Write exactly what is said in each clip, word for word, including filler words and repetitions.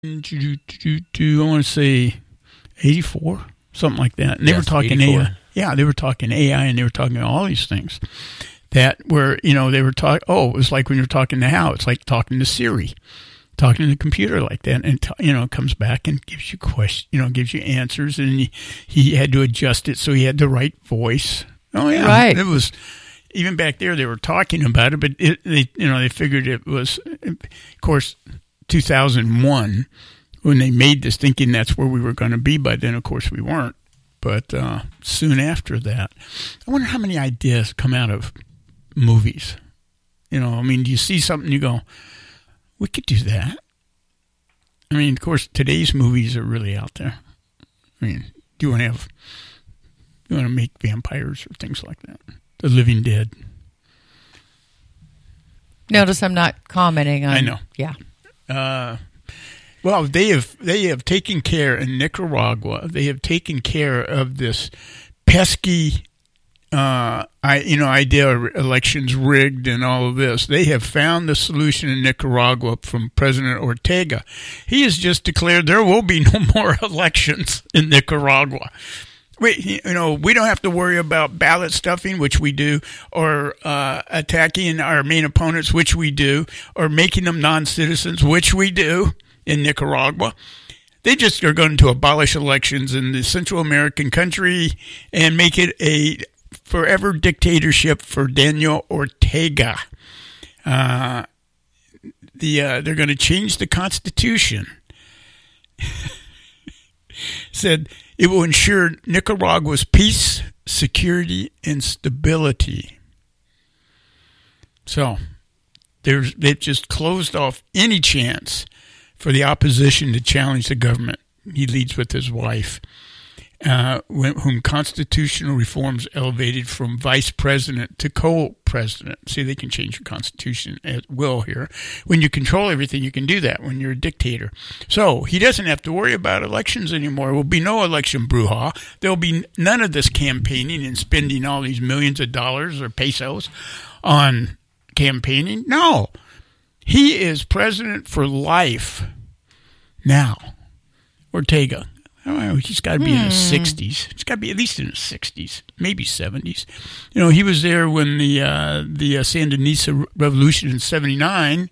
I want to say eighty-four, something like that. And they yes, were talking eighty-four. A I. Yeah, they were talking A I, and they were talking all these things that were, you know, they were talking. Oh, it was like when you're talking to Hal. It's like talking to Siri, talking to the computer like that, and you know, comes back and gives you question, you know, gives you answers, and he, he had to adjust it so he had the right voice. Oh yeah, right. It was. Even back there, they were talking about it, but it, they, you know, they figured it was, of course, two thousand one when they made this, thinking that's where we were going to be. By then, of course, we weren't. But uh, soon after that, I wonder how many ideas come out of movies. You know, I mean, do you see something you go, we could do that? I mean, of course, today's movies are really out there. I mean, do you want to have, you want to make vampires or things like that? The Living Dead. Notice I'm not commenting on. I know. Yeah. Uh, well, they have they have taken care in Nicaragua. They have taken care of this pesky, uh, I you know, idea of elections rigged and all of this. They have found the solution in Nicaragua from President Ortega. He has just declared there will be no more elections in Nicaragua. We, you know, we don't have to worry about ballot stuffing, which we do, or uh, attacking our main opponents, which we do, or making them non-citizens, which we do in Nicaragua. They just are going to abolish elections in the Central American country and make it a forever dictatorship for Daniel Ortega. Uh, the uh, they're going to change the Constitution. Said it will ensure Nicaragua's peace, security, and stability. So there's they've just closed off any chance for the opposition to challenge the government. He leads with his wife, uh, whom constitutional reforms elevated from vice president to co-president. See, they can change your constitution at will here. When you control everything, you can do that when you're a dictator. So he doesn't have to worry about elections anymore. There will be no election brouhaha. There will be none of this campaigning and spending all these millions of dollars or pesos on campaigning. No. He is president for life now. Ortega. Oh, he's got to be hmm. in his sixties. He's got to be at least in his sixties, maybe seventies. You know, he was there when the uh, the uh, Sandinista Revolution in seventy-nine.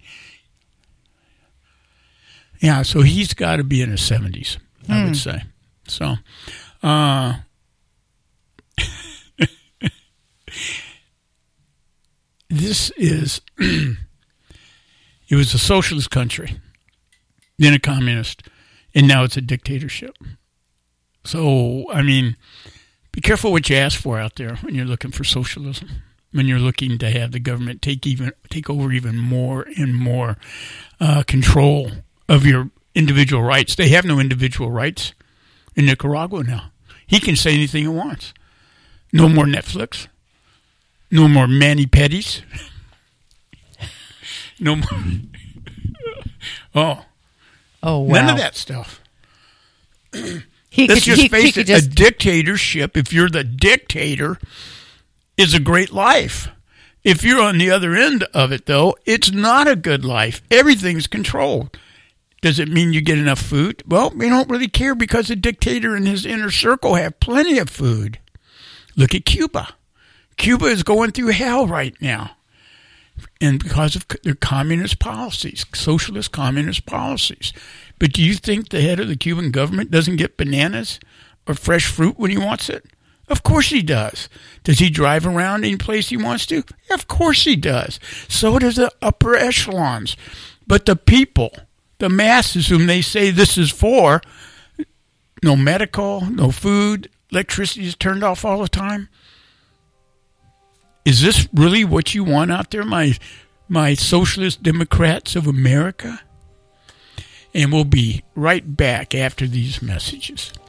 Yeah, so he's got to be in his seventies, hmm. I would say. So, uh, this is, it was a socialist country, then a communist, and now it's a dictatorship. So, I mean, be careful what you ask for out there when you're looking for socialism, when you're looking to have the government take even take over even more and more uh, control of your individual rights. They have no individual rights in Nicaragua now. He can say anything he wants. No more Netflix. No more mani-pedis. No more. oh. Oh, wow. None of that stuff. He Let's could, just he, face he could it, just... a dictatorship, if you're the dictator, is a great life. If you're on the other end of it, though, it's not a good life. Everything's controlled. Does it mean you get enough food? Well, we don't really care because the dictator and his inner circle have plenty of food. Look at Cuba. Cuba is going through hell right now. And because of their communist policies, socialist communist policies. But do you think the head of the Cuban government doesn't get bananas or fresh fruit when he wants it? Of course he does. Does he drive around any place he wants to? Of course he does. So does the upper echelons. But the people, the masses whom they say this is for, no medical, no food, electricity is turned off all the time. Is this really what you want out there, my my socialist Democrats of America? And we'll be right back after these messages.